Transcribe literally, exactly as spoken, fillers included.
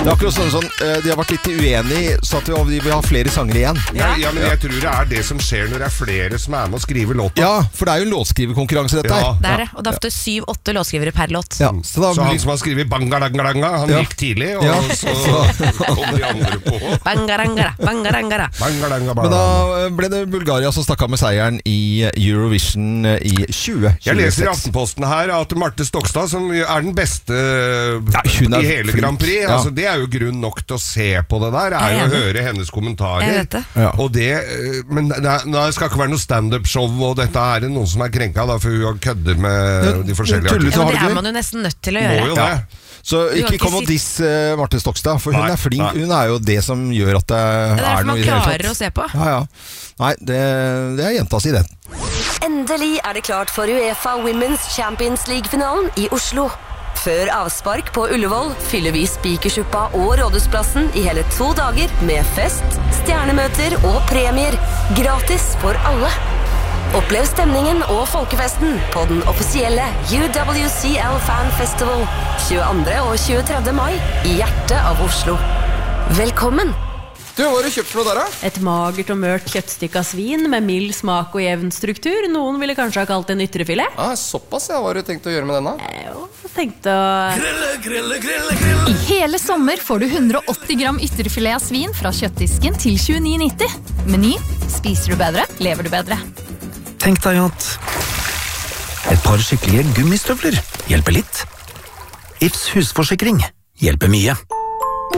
Det er akkurat sånn, sånn de har vært litt uenige, så at vi vil ha flere sanger igjen. Ja, ja, men jeg tror det er det som skjer når det er flere som er med å skrive låta. Ja, for det er jo en låtskriverkonkurranse dette her. Ja. Det er det, og det er ofte syv-åtte låtskrivere per låt. Ja, så, da, så han som har skrivet Bangarangaranga, han ja. gikk tidlig, og ja. så kom de andre på. Bangarangara, bangarangara. Bangarangara. Men da ble det Bulgaria som stakk av med seieren i Eurovision i tjue tjueseks. Jeg leser i Aftenposten her at Marte Stokstad, som er den beste ja, i hele Grand Prix, ja. altså, det er jo grunn nok til å se på det der, er jo å høre hennes kommentarer. Det. Ja. Og det, men det, det skal ikke være noe stand-up-show, og dette er noen som er krenka, da, for hun kødder med ja, de forskjellige artister. Ja, det er man jo nesten nødt til å gjøre. Må jo det. Ja. Så ikke kom og diss uh, Marte Stokstad, for hun nei, er flink. Nei. Hun er jo det som gjør at det, det er, er noe i det hele tatt. Det er man klarer å se på. Ja, ja. Nei, det, det er jenta si det. Endelig er det klart for UEFA Women's Champions League-finalen i Oslo. Før avspark på Ullevål fyller vi Spikersuppa og Rådhusplassen i hele to dager med fest, stjernemøter og premier. Gratis for alle. Opplev stemningen og folkefesten på den offisielle U W C L Fan Festival tjueandre og tjuetredje mai i hjertet av Oslo. Velkommen! Du, hva har du kjøpt for noe der, da? Et magert og mørt kjøttstykke av svin med mild smak og jevn struktur. Noen ville kanskje ha kalt det en ytrefilet. Ah, såpass, ja. Hva har du tenkt å gjøre med denne? Jo, tenkte å... Grille, grille, grille, grille. I hele sommer får du hundre og åtti gram ytrefilet av svin fra kjøttdisken til tjueni nitti. Meny. Spiser du bedre, lever du bedre. Tenk deg at et par skikkelige gummistøvler hjelper litt. Ifs husforsikring hjelper mye.